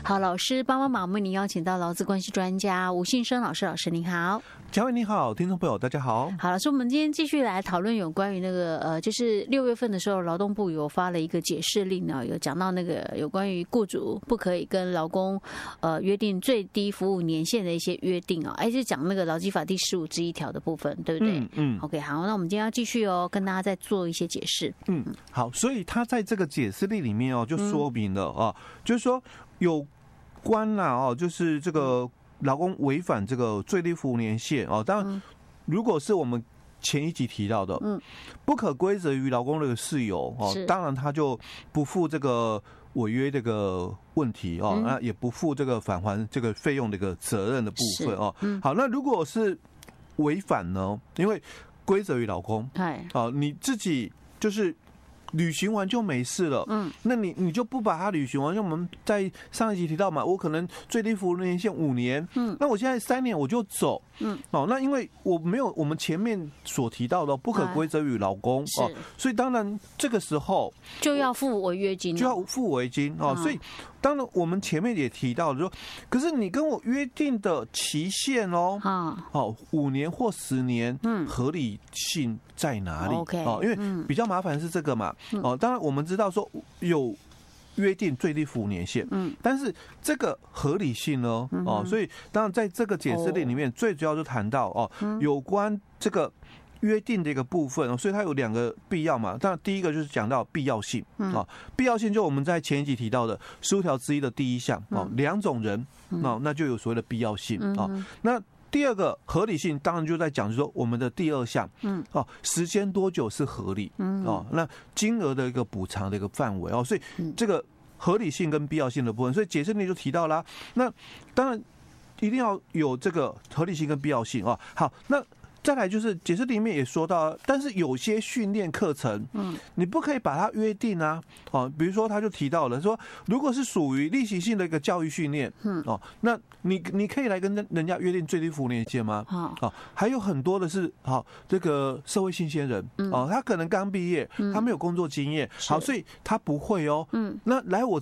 好，老师帮忙为您邀请到劳资关系专家吴信生老师，老师您好。 嘉惠你好，听众朋友大家好。 好，老师，我们今天继续来讨论有关于那个就是6月份的时候，劳动部有发了一个解释令呢，有讲到那个有关于雇主不可以跟劳工约定最低服务年限的一些约定哦，是讲那个劳基法第15之1条的部分，对不对？OK， 好，那我们今天要继续跟大家再做一些解释。 好，所以他在这个解释令里面就说明了就是说有关就是这个劳工违反这个最低服务年限当然，如果是我们前一集提到的，不可归责于劳工的事由当然他就不负这个违约这个问题那也不负这个返还这个费用的一个责任的部分好，那如果是违反呢？因为归责于劳工，你自己就是履行完就没事了，那你就不把它履行完，像我们在上一集提到嘛，我可能最低服务年限5年，那我现在3年我就走，那因为我没有我们前面所提到的不可归责于劳工所以当然这个时候就要付违约金， 所以当然我们前面也提到说，可是你跟我约定的期限5年或10年，合理性在哪里？因为比较麻烦是这个嘛。当然我们知道说有约定最低服务年限，但是这个合理性呢？所以当然在这个解释令里面，最主要就谈到有关这个约定的一个部分，所以它有2个必要嘛。当然第一个就是讲到必要性必要性就我们在前一集提到的15条之1的第1项2种人那就有所谓的必要性那第二个合理性，当然就在讲，就是说我们的第2项，时间多久是合理，那金额的一个补偿的一个范围所以这个合理性跟必要性的部分，所以解释令就提到啦。那当然一定要有这个合理性跟必要性好，那再来就是解释里面也说到，但是有些训练课程，你不可以把它约定比如说他就提到了说，如果是属于例行性的一个教育训练，那你可以来跟人家约定最低服务年限吗？还有很多的是这个社会新鲜人他可能刚毕业，他没有工作经验，好，所以他不会那来我